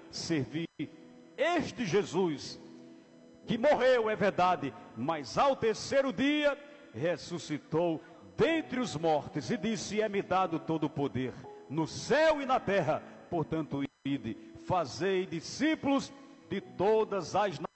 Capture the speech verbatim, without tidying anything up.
servir este Jesus, que morreu, é verdade, mas ao terceiro dia ressuscitou dentre os mortos e disse: é-me dado todo o poder no céu e na terra, portanto ide, fazei discípulos de todas as